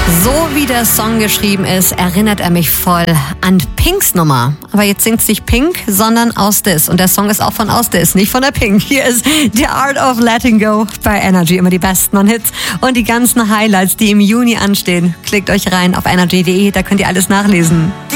So wie der Song geschrieben ist, erinnert er mich voll an Pinks Nummer. Aber jetzt singt es nicht Pink, sondern Ausdis. Und der Song ist auch von Ausdis, nicht von der Pink. Hier ist The Art of Letting Go bei Energy. Immer die besten Hits und die ganzen Highlights, die im Juni anstehen. Klickt euch rein auf energy.de, da könnt ihr alles nachlesen.